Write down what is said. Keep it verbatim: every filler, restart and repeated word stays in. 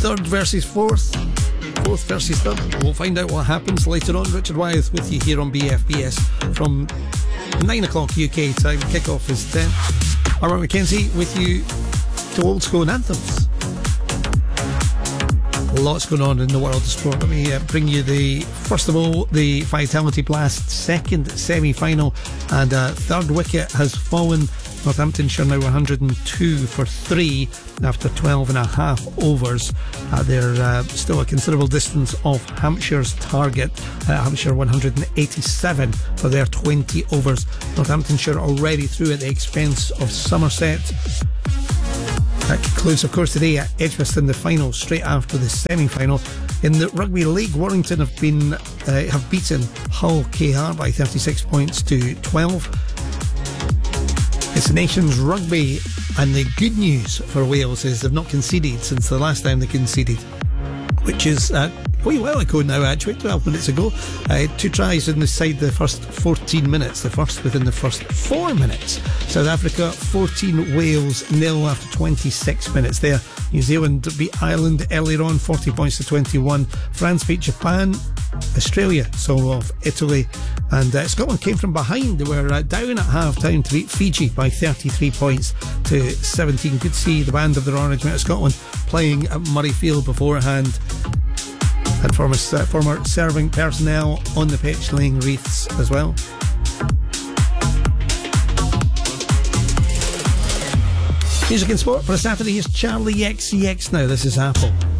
Third versus fourth, fourth versus third. We'll find out what happens later on. Richard Wyeth with you here on B F B S from nine o'clock U K time. Kickoff is ten. I'm Mark McKenzie with you to Old School Anthems. Lots going on in the world of sport. Let me uh, bring you the, first of all, the Vitality Blast second semi-final, and uh, third wicket has fallen. Northamptonshire now one hundred two for three after twelve and a half overs. Uh, they're uh, still a considerable distance off Hampshire's target. Uh, Hampshire one hundred eighty-seven for their twenty overs. Northamptonshire already through at the expense of Somerset. That concludes, of course, today at Edgbaston, the final straight after the semi-final. In the Rugby League, Warrington have been uh, have beaten Hull K R by thirty-six points to twelve. It's the nation's rugby, and the good news for Wales is they've not conceded since the last time they conceded, which is uh, a wee while ago now, actually, twelve minutes ago. Uh, two tries inside the first fourteen minutes, the first within the first four minutes. South Africa fourteen, Wales nil after twenty-six minutes there. New Zealand beat Ireland earlier on, forty points to twenty-one. France beat Japan. Australia saw off Italy, and uh, Scotland came from behind. They were uh, down at half time to beat Fiji by thirty-three points to seventeen. Good to see the band of the Royal Regiment of Scotland playing at Murrayfield beforehand, and former, uh, former serving personnel on the pitch laying wreaths as well. Music and sport for a Saturday. Here's Charlie X C X now. This is Apple.